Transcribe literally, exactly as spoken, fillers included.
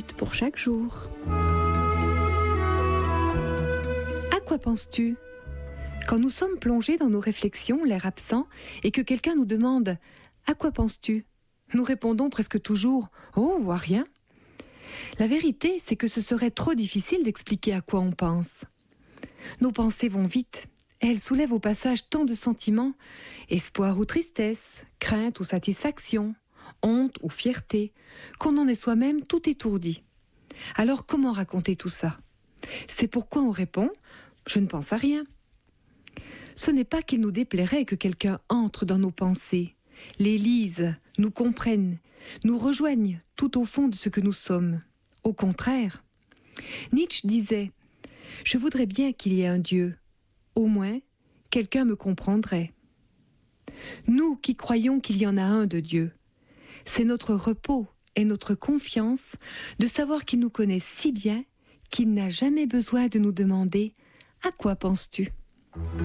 minutes pour chaque jour. À quoi penses-tu ? Quand nous sommes plongés dans nos réflexions, l'air absent, et que quelqu'un nous demande « À quoi penses-tu » nous répondons presque toujours « Oh, à rien ». La vérité, c'est que ce serait trop difficile d'expliquer à quoi on pense. Nos pensées vont vite. Elles soulèvent au passage tant de sentiments, espoir ou tristesse, crainte ou satisfaction, honte ou fierté, qu'on en est soi-même tout étourdi. Alors comment raconter tout ça ? C'est pourquoi on répond « Je ne pense à rien ». Ce n'est pas qu'il nous déplairait que quelqu'un entre dans nos pensées, les lise, nous comprenne, nous rejoigne tout au fond de ce que nous sommes. Au contraire, Nietzsche disait « Je voudrais bien qu'il y ait un Dieu. Au moins, quelqu'un me comprendrait. » Nous qui croyons qu'il y en a un de Dieu, c'est notre repos et notre confiance de savoir qu'il nous connaît si bien qu'il n'a jamais besoin de nous demander « À quoi penses-tu »